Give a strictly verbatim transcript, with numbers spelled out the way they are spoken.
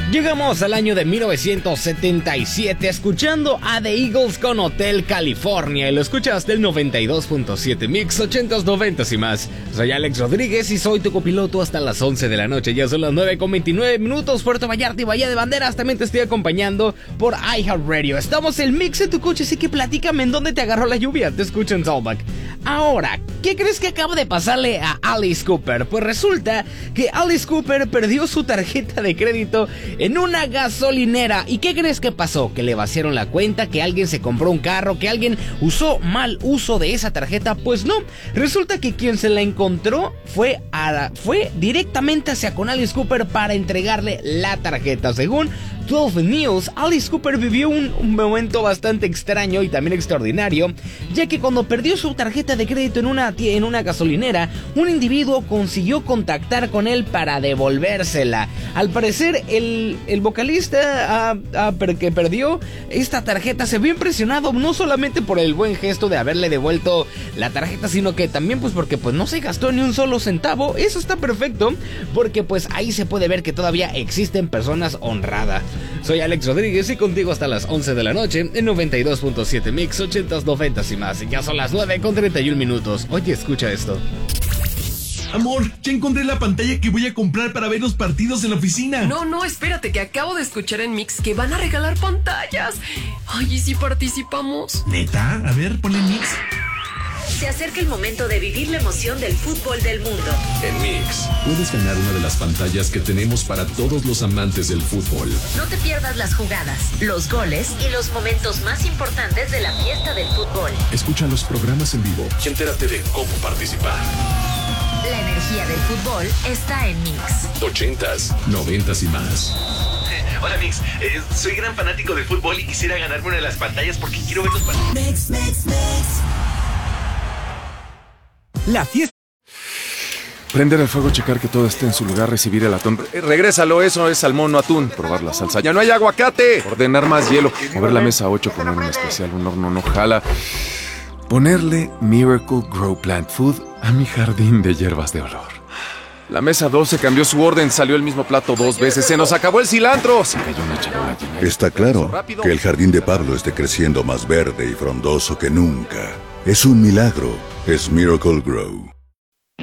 Llegamos al año de mil novecientos setenta y siete escuchando a The Eagles con Hotel California, y lo escuchas del noventa y dos punto siete Mix, ochentas, noventas y más. Soy Alex Rodríguez y soy tu copiloto hasta las once de la noche. Ya son las nueve con veintinueve minutos. Puerto Vallarta y Bahía de Banderas. También te estoy acompañando por iHeartRadio. Estamos en Mix en tu coche, así que platícame en dónde te agarró la lluvia. Te escucho en Saltback. Ahora, ¿qué crees que acaba de pasarle a Alice Cooper? Pues resulta que Alice Cooper perdió su tarjeta de crédito en una gasolinera. ¿Y qué crees que pasó? Que le vaciaron la cuenta, que alguien se compró un carro, que alguien usó mal uso de esa tarjeta. Pues no, resulta que quien se la encontró fue, a, fue directamente hacia con Alice Cooper para entregarle la tarjeta. Según doce News, Alice Cooper vivió un, un momento bastante extraño y también extraordinario, ya que cuando perdió su tarjeta de crédito en una, en una gasolinera, un individuo consiguió contactar con él para devolvérsela. Al parecer, el, el vocalista uh, uh, que perdió esta tarjeta se vio impresionado, no solamente por el buen gesto de haberle devuelto la tarjeta, sino que también pues porque pues no se gastó ni un solo centavo. Eso está perfecto, porque pues ahí se puede ver que todavía existen personas honradas. Soy Alex Rodríguez y contigo hasta las once de la noche en noventa y dos punto siete Mix, ochentas, noventas y más. Ya son las nueve con treinta y un minutos. Oye, escucha esto. Amor, ya encontré la pantalla que voy a comprar para ver los partidos en la oficina. No, no, espérate, que acabo de escuchar en Mix que van a regalar pantallas. Ay, ¿y si participamos? ¿Neta? A ver, ponle Mix. Se acerca el momento de vivir la emoción del fútbol del mundo. En Mix, puedes ganar una de las pantallas que tenemos para todos los amantes del fútbol. No te pierdas las jugadas, los goles y los momentos más importantes de la fiesta del fútbol. Escucha los programas en vivo y entérate de cómo participar. La energía del fútbol está en Mix. Ochentas, noventas y más. Hola Mix, eh, soy gran fanático del fútbol y quisiera ganarme una de las pantallas porque quiero ver los partidos. Mix, Mix, Mix. La fiesta. Prender el fuego, checar que todo esté en su lugar, recibir el atún. Eh, regrésalo, eso es salmón, no atún. Probar la salsa. ¡Ya no hay aguacate! Ordenar más hielo. Mover la mesa ocho, poner un especial, un horno no jala. Ponerle Miracle Grow Plant Food a mi jardín de hierbas de olor. La mesa doce cambió su orden, salió el mismo plato dos veces. ¡Se nos acabó el cilantro! Se cayó una charola llena. Está claro que el jardín de Pablo esté creciendo más verde y frondoso que nunca. Es un milagro. Es Miracle Grow.